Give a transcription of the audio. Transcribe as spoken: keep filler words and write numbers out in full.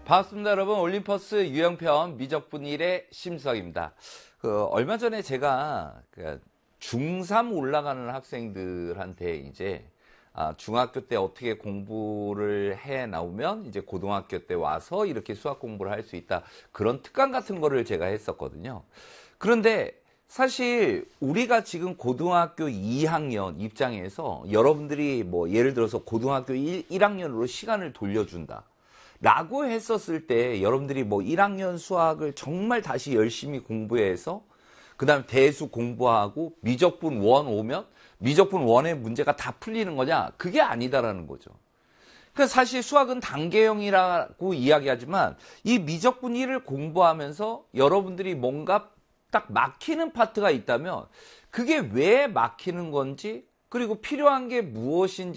반갑습니다, 여러분. 올림퍼스 유형편 미적분일의 심수학입니다. 그 얼마 전에 제가 그 중삼 올라가는 학생들한테 이제 아, 중학교 때 어떻게 공부를 해 나오면 이제 고등학교 때 와서 이렇게 수학 공부를 할 수 있다, 그런 특강 같은 거를 제가 했었거든요. 그런데 사실 우리가 지금 고등학교 이 학년 입장에서 여러분들이 뭐 예를 들어서 고등학교 일 학년으로 시간을 돌려준다 라고 했었을 때, 여러분들이 뭐 일 학년 수학을 정말 다시 열심히 공부해서 그 다음에 대수 공부하고 미적분 일 오면 미적분 일의 문제가 다 풀리는 거냐? 그게 아니다라는 거죠. 그러니까 사실 수학은 단계형이라고 이야기하지만 이 미적분 일을 공부하면서 여러분들이 뭔가 딱 막히는 파트가 있다면 그게 왜 막히는 건지, 그리고 필요한 게 무엇인지